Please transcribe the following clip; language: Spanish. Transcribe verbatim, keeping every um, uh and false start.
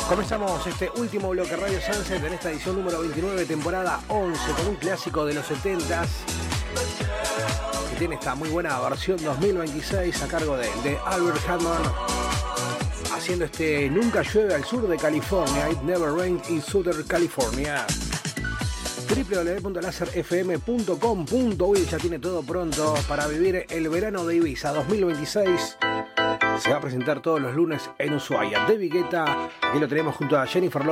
Comenzamos este último bloque Radio Sunset en esta edición número veintinueve, temporada once, con un clásico de los setentas que tiene esta muy buena versión dos mil veintiséis a cargo de, de Albert Hammond, haciendo este Nunca llueve al sur de California, It Never Rained in Southern California. doble u doble u doble u punto laser f m punto com punto u y ya tiene todo pronto para vivir el verano de Ibiza dos mil veintiséis. Se va a presentar todos los lunes en Ushuaia. David Guetta, aquí lo tenemos junto a Jennifer Lopez.